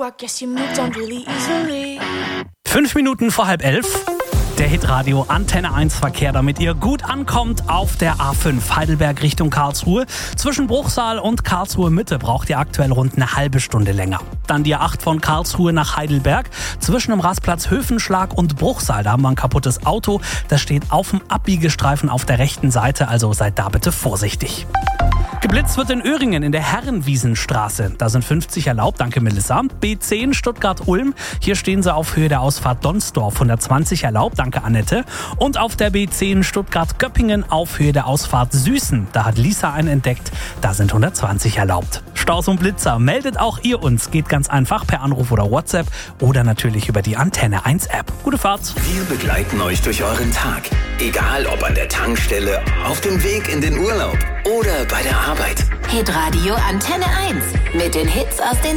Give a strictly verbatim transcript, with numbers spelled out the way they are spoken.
I guess you moved on really easily. Fünf Minuten vor halb elf. Der Hitradio Antenne eins Verkehr, damit ihr gut ankommt auf der A fünf Heidelberg Richtung Karlsruhe. Zwischen Bruchsal und Karlsruhe Mitte braucht ihr aktuell rund eine halbe Stunde länger. Dann die A acht von Karlsruhe nach Heidelberg. Zwischen dem Rastplatz Höfenschlag und Bruchsal, da haben wir ein kaputtes Auto. Das steht auf dem Abbiegestreifen auf der rechten Seite, also seid da bitte vorsichtig. Geblitzt wird in Öhringen in der Herrenwiesenstraße. Da sind fünfzig erlaubt, danke Melissa. B zehn Stuttgart-Ulm, hier stehen sie auf Höhe der Ausfahrt Donsdorf. hundertzwanzig erlaubt, danke Annette. Und auf der B zehn Stuttgart-Göppingen auf Höhe der Ausfahrt Süßen. Da hat Lisa einen entdeckt, da sind hundertzwanzig erlaubt. Staus und Blitzer, meldet auch ihr uns. Geht ganz einfach per Anruf oder WhatsApp oder natürlich über die Antenne eins App. Gute Fahrt. Wir begleiten euch durch euren Tag. Egal ob an der Tankstelle, auf dem Weg in den Urlaub oder bei der Arbeit. Hitradio Antenne eins mit den Hits aus den